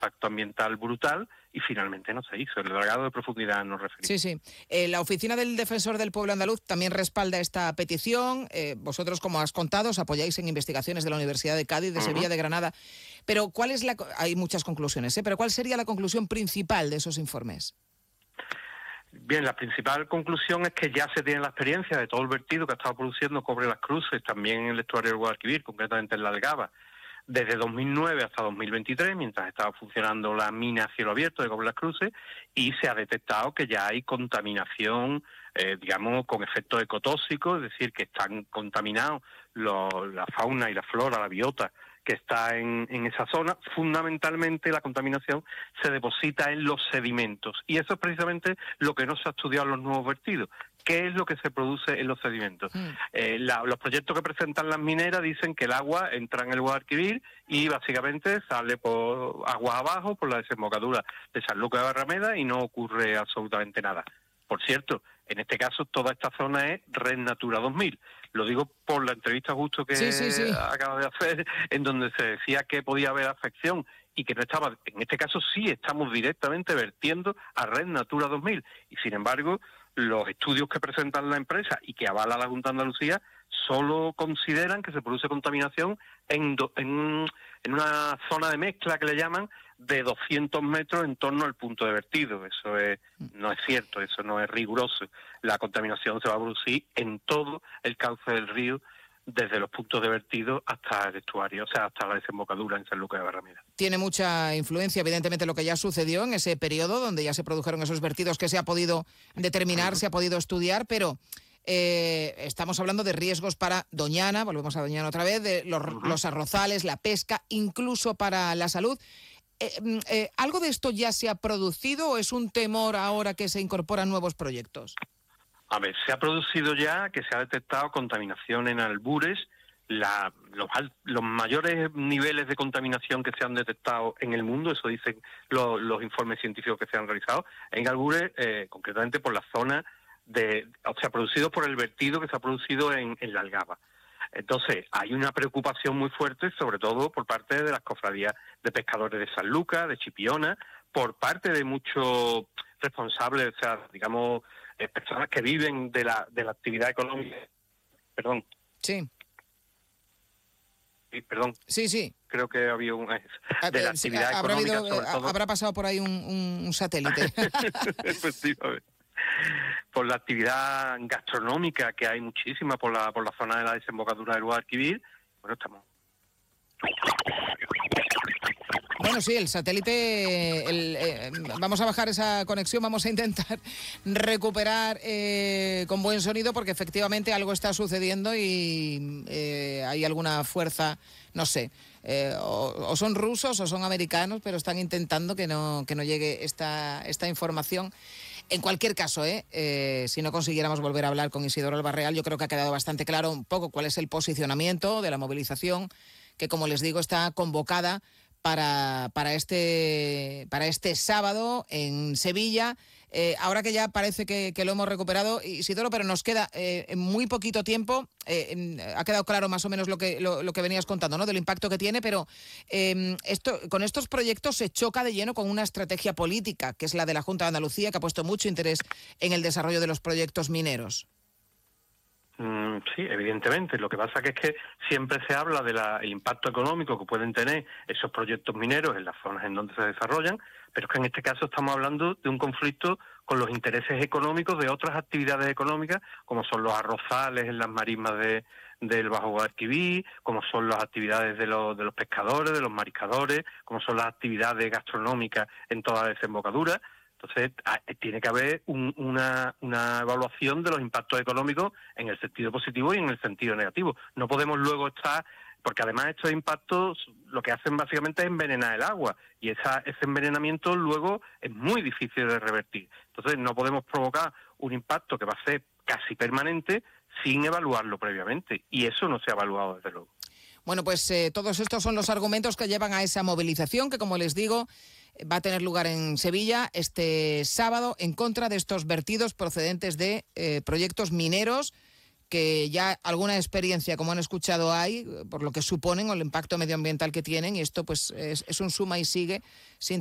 impacto ambiental brutal, y finalmente no se hizo. El dragado de profundidad nos referimos. Sí, sí. La Oficina del Defensor del Pueblo Andaluz también respalda esta petición. Vosotros, como has contado, os apoyáis en investigaciones de la Universidad de Cádiz, de Sevilla, de Granada. Pero ¿cuál es hay muchas conclusiones, pero ¿cuál sería la conclusión principal de esos informes? Bien, la principal conclusión es que ya se tiene la experiencia de todo el vertido que ha estado produciendo Cobre Las Cruces, también en el estuario del Guadalquivir, concretamente en la Algaba, desde 2009 hasta 2023, mientras estaba funcionando la mina a cielo abierto de Cobre Las Cruces, y se ha detectado que ya hay contaminación, digamos, con efectos ecotóxicos, es decir, que están contaminados la fauna y la flora, la biota que está en esa zona. Fundamentalmente la contaminación se deposita en los sedimentos, y eso es precisamente lo que no se ha estudiado en los nuevos vertidos. ¿Qué es lo que se produce en los sedimentos? Los proyectos que presentan las mineras dicen que el agua entra en el Guadalquivir y básicamente sale por aguas abajo, por la desembocadura de Sanlúcar de Barrameda, y no ocurre absolutamente nada. Por cierto, en este caso toda esta zona es Red Natura 2000. Lo digo por la entrevista justo que acaba de hacer, en donde se decía que podía haber afección y que no estaba. En este caso sí estamos directamente vertiendo a Red Natura 2000. Y sin embargo, los estudios que presentan la empresa y que avala la Junta de Andalucía solo consideran que se produce contaminación en una zona de mezcla que le llaman, de 200 metros en torno al punto de vertido. Eso no es cierto, eso no es riguroso. La contaminación se va a producir en todo el cauce del río, desde los puntos de vertido hasta el estuario, o sea, hasta la desembocadura en Sanlúcar de Barrameda. Tiene mucha influencia, evidentemente, lo que ya sucedió en ese periodo, donde ya se produjeron esos vertidos que se ha podido determinar, se ha podido estudiar, pero estamos hablando de riesgos para Doñana, volvemos a Doñana otra vez, de los arrozales, la pesca, incluso para la salud. ¿Algo de esto ya se ha producido o es un temor ahora que se incorporan nuevos proyectos? A ver, se ha producido ya, que se ha detectado contaminación en albures. Los mayores niveles de contaminación que se han detectado en el mundo, eso dicen los informes científicos que se han realizado, en albures, concretamente por la zona producidos por el vertido que se ha producido en la Algaba. Entonces, hay una preocupación muy fuerte, sobre todo por parte de las cofradías de pescadores de Sanlúcar, de Chipiona, por parte de muchos responsables, o sea, digamos, personas que viven de la actividad económica. Perdón. Sí. Perdón. Sí. Creo que había de la actividad económica, sobre todo. Habrá pasado por ahí un satélite. Efectivamente. Por la actividad gastronómica, que hay muchísima por la zona de la desembocadura del Guadalquivir. Bueno, estamos. Bueno, sí, el satélite, vamos a bajar esa conexión, vamos a intentar recuperar con buen sonido, porque efectivamente algo está sucediendo y hay alguna fuerza, no sé, o son rusos o son americanos, pero están intentando que no llegue esta información. En cualquier caso, si no consiguiéramos volver a hablar con Isidoro Albarreal, yo creo que ha quedado bastante claro un poco cuál es el posicionamiento de la movilización, que, como les digo, está convocada para este sábado en Sevilla. Ahora que ya parece que lo hemos recuperado, Isidoro, pero nos queda muy poquito tiempo. Ha quedado claro más o menos lo que venías contando, ¿no?, del impacto que tiene, pero con estos proyectos se choca de lleno con una estrategia política, que es la de la Junta de Andalucía, que ha puesto mucho interés en el desarrollo de los proyectos mineros. Sí, evidentemente. Lo que pasa es que siempre se habla del impacto económico que pueden tener esos proyectos mineros en las zonas en donde se desarrollan, pero es que en este caso estamos hablando de un conflicto con los intereses económicos de otras actividades económicas, como son los arrozales en las marismas del Bajo Guadalquivir, como son las actividades de los pescadores, de los mariscadores, como son las actividades gastronómicas en toda la desembocadura. Entonces, tiene que haber una evaluación de los impactos económicos en el sentido positivo y en el sentido negativo. No podemos luego estar, porque además estos impactos lo que hacen básicamente es envenenar el agua, y ese envenenamiento luego es muy difícil de revertir. Entonces, no podemos provocar un impacto que va a ser casi permanente sin evaluarlo previamente, y eso no se ha evaluado desde luego. Bueno, pues todos estos son los argumentos que llevan a esa movilización que, como les digo, va a tener lugar en Sevilla este sábado en contra de estos vertidos procedentes de proyectos mineros que ya alguna experiencia, como han escuchado, hay, por lo que suponen o el impacto medioambiental que tienen, y esto pues es un suma y sigue sin